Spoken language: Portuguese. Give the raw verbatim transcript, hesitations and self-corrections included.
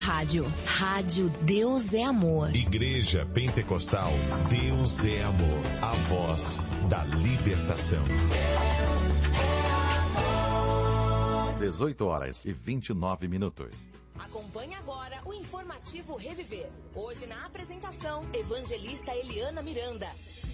Rádio. Rádio Deus é Amor. Igreja Pentecostal Deus é Amor. A voz da libertação. dezoito horas e vinte e nove minutos. Acompanhe agora o informativo Reviver. Hoje na apresentação, evangelista Eliana Miranda.